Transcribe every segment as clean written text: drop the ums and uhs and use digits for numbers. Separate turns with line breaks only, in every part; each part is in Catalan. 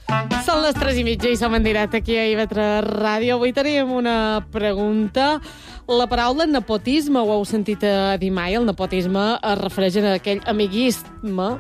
Són les 3:30 i som en directe aquí a IB3 Ràdio. Avui tenim una pregunta. La paraula nepotisme, ho heu sentit a dir mai? El nepotisme es refereix a aquell amiguisme,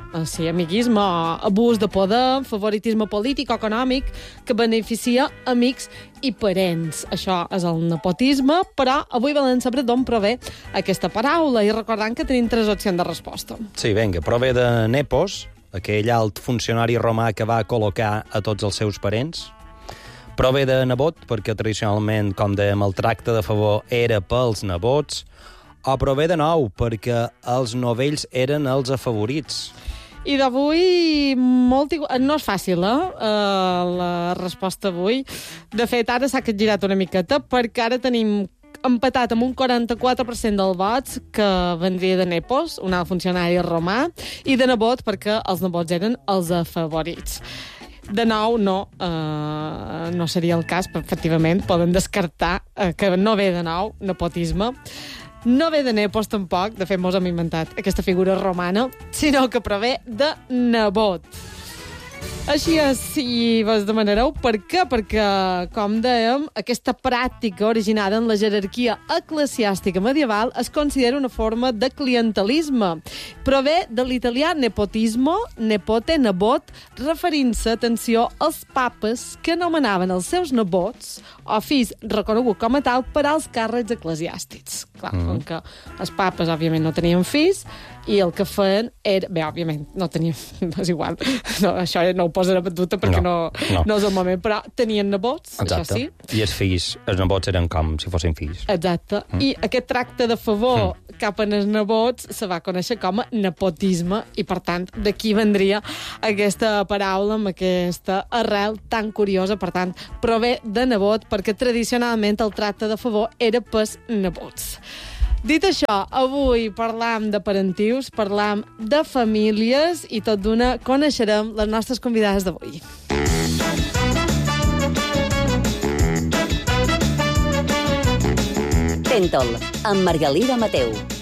abús de poder, favoritisme polític o econòmic que beneficia amics i parents. Això és el nepotisme, però avui volem saber d'on prové aquesta paraula i recordant que tenim 3 opcions de resposta.
Sí, vinga, prové de Nepos, aquell alt funcionari romà que va col·locar a tots els seus parents. Prové de nebot, perquè tradicionalment, com dèiem, el tracte de favor era pels nebots. O prové de nou, perquè els novells eren els afavorits.
I d'avui, no és fàcil, la resposta avui. De fet, ara s'ha capgirat una miqueta, perquè ara tenim empatat amb un 44% dels vots que vendria de Nepos, un alt funcionari romà, i de nebot, perquè els nebots eren els afavorits. De nou, no seria el cas, però efectivament poden descartar que no ve de nou nepotisme. No ve de Nepos tampoc, de fet mos hem inventat aquesta figura romana, sinó que prové de nebot. Així és, si vos demanareu per què, perquè, com dèiem, aquesta pràctica originada en la jerarquia eclesiàstica medieval es considera una forma de clientelisme. Prové de l'italià nepotismo, nepote, nebot, referint-se, atenció, als papes que anomenaven els seus nebots o fills reconeguts com a tal per als càrrecs eclesiàstics. Clar, com que els papes, òbviament, no tenien fills, i el que feien era... Bé, òbviament, no tenien... És igual. No, això no ho posaré a dubte perquè no és el moment, però tenien nebots,
exacte.
Això sí.
I els fills, els nebots eren com si fossin fills.
Exacte. I aquest tracte de favor cap als nebots se va conèixer com a nepotisme i, per tant, d'aquí vendria aquesta paraula amb aquesta arrel tan curiosa. Per tant, prové de nebot perquè tradicionalment el tracte de favor era pels nebots. Dit això, avui parlam de parentius, parlam de famílies i tot d'una coneixerem les nostres convidades d'avui.
Tentol, amb Margalida Mateu.